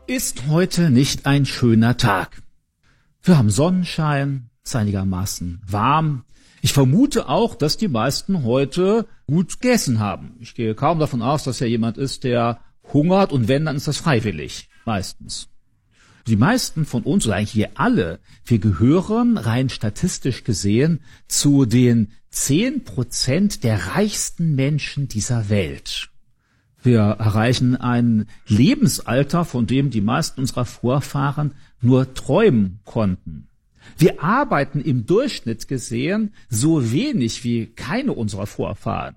Ist heute nicht ein schöner Tag? Wir haben Sonnenschein, es ist einigermaßen warm. Ich vermute auch, dass die meisten heute gut gegessen haben. Ich gehe kaum davon aus, dass ja jemand ist, der hungert, und wenn, dann ist das freiwillig, meistens. Die meisten von uns, oder eigentlich wir alle, wir gehören rein statistisch gesehen zu den 10% der reichsten Menschen dieser Welt. Wir erreichen ein Lebensalter, von dem die meisten unserer Vorfahren nur träumen konnten. Wir arbeiten im Durchschnitt gesehen so wenig wie keine unserer Vorfahren.